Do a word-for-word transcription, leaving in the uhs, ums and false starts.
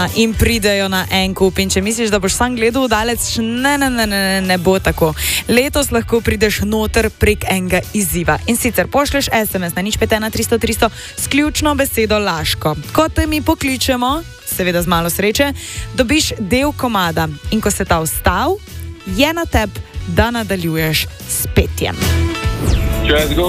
in pridejo na en kup. In če misliš, da boš sam gledal udalec, ne, ne, ne, ne, ne bo tako. Letos lahko prideš noter prek enega izziva. In sicer pošleš es em es na nič pet ena tristo tristo s ključno besedo Laško. Ko te mi pokličemo, seveda z malo sreče, dobiš del komada. In ko se ta vstav, je na tebi, da nadaljuješ s petjem.